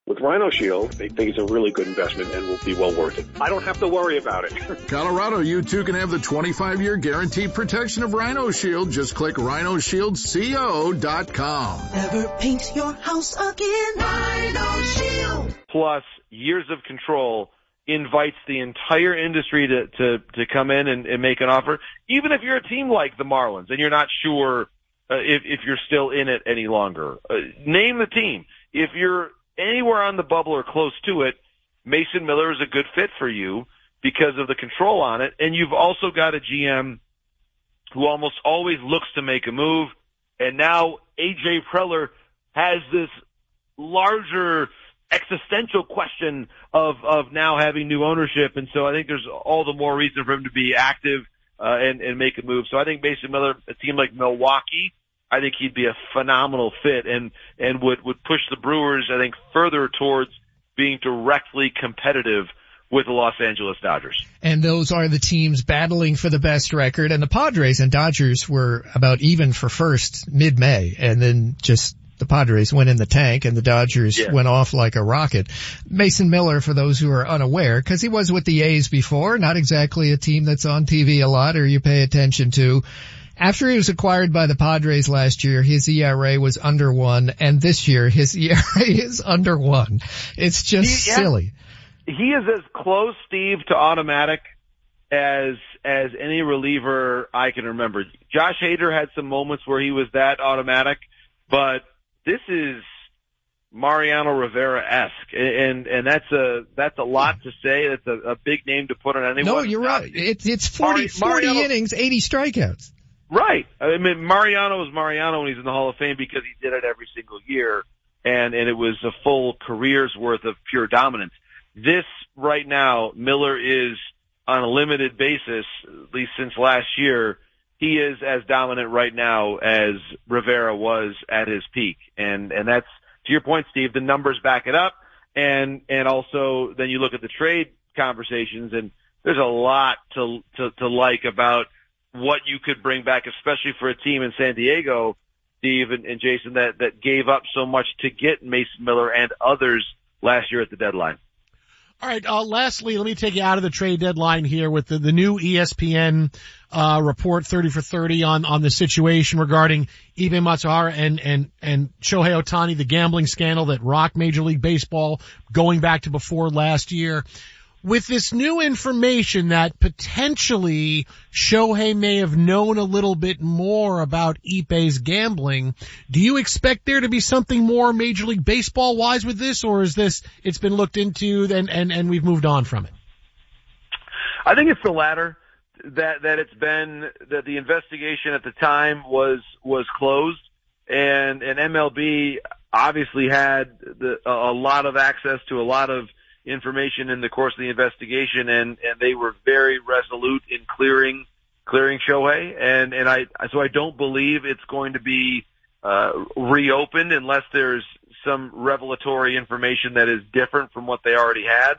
With Rhino Shield, they think it's a really good investment and will be well worth it. I don't have to worry about it. Colorado, you too can have the 25-year guaranteed protection of Rhino Shield. Just click rhinoshieldco.com. Never paint your house again. Rhino Shield. Plus years of control invites the entire industry to come in and make an offer. Even if you're a team like the Marlins and you're not sure if you're still in it any longer. Name the team. If you're anywhere on the bubble or close to it, Mason Miller is a good fit for you because of the control on it. And you've also got a GM who almost always looks to make a move. And now A.J. Preller has this larger existential question of now having new ownership. And so I think there's all the more reason for him to be active and make a move. So I think Mason Miller, a team like Milwaukee, I think he'd be a phenomenal fit and would push the Brewers, I think, further towards being directly competitive with the Los Angeles Dodgers. And those are the teams battling for the best record. And the Padres and Dodgers were about even for first mid-May. And then just the Padres went in the tank and the Dodgers went off like a rocket. Mason Miller, for those who are unaware, because he was with the A's before, not exactly a team that's on TV a lot or you pay attention to. After he was acquired by the Padres last year, his ERA was under 1, and this year his ERA is under 1. It's just silly. He is as close, Steve, to automatic as any reliever I can remember. Josh Hader had some moments where he was that automatic, but this is Mariano Rivera-esque, and that's a lot to say. That's a big name to put on anyone. No, you're right. It's 40 innings, 80 strikeouts. Right. I mean, Mariano is Mariano when he's in the Hall of Fame because he did it every single year, and it was a full career's worth of pure dominance. This right now, Miller is on a limited basis, at least since last year. He is as dominant right now as Rivera was at his peak, and that's, to your point, Steve. The numbers back it up, and also then you look at the trade conversations, and there's a lot to like about what you could bring back, especially for a team in San Diego, Steve and Jason, that gave up so much to get Mason Miller and others last year at the deadline. All right. Lastly, let me take you out of the trade deadline here with the new ESPN report 30 for 30 on the situation regarding Ibe Matsuhara and Shohei Ohtani, the gambling scandal that rocked Major League Baseball going back to before last year. With this new information that potentially Shohei may have known a little bit more about Ibe's gambling, do you expect there to be something more Major League Baseball wise with this, or is this, it's been looked into and we've moved on from it? I think it's the latter, that it's been, that the investigation at the time was closed, and MLB obviously had a lot of access to a lot of information in the course of the investigation, and they were very resolute in clearing Shohei, and so I don't believe it's going to be reopened unless there's some revelatory information that is different from what they already had.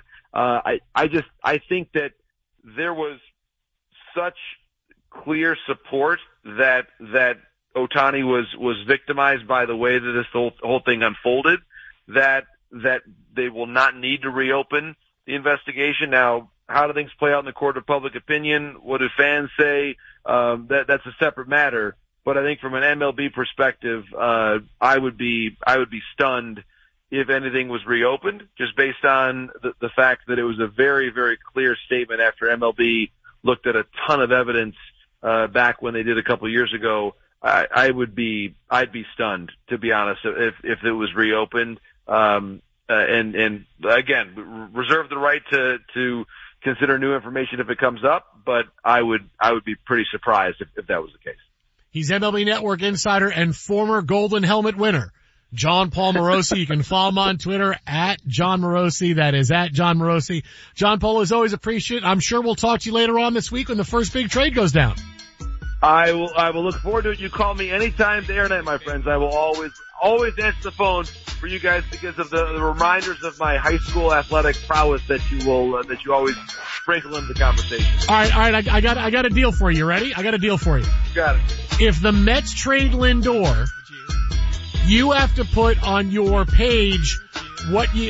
I think that there was such clear support that Ohtani was victimized by the way that this whole thing unfolded, that they will not need to reopen the investigation. Now, how do things play out in the court of public opinion? What do fans say? That's a separate matter. But I think from an MLB perspective, I would be stunned if anything was reopened, just based on the fact that it was a very, very clear statement after MLB looked at a ton of evidence back when they did a couple of years ago. I'd be stunned, to be honest, if it was reopened. And again, reserve the right to consider new information if it comes up, but I would be pretty surprised if that was the case. He's MLB Network insider and former Golden Helmet winner, John Paul Morosi. You can follow him on Twitter at John Morosi. That is at John Morosi. John Paul, as always, appreciate it. I'm sure we'll talk to you later on this week when the first big trade goes down. I will look forward to it. You call me anytime, day or night, my friends. I will always answer the phone for you guys because of the reminders of my high school athletic prowess that you always sprinkle into the conversation. All right. I got a deal for you. Ready? I got a deal for you. Got it. If the Mets trade Lindor, you have to put on your page what you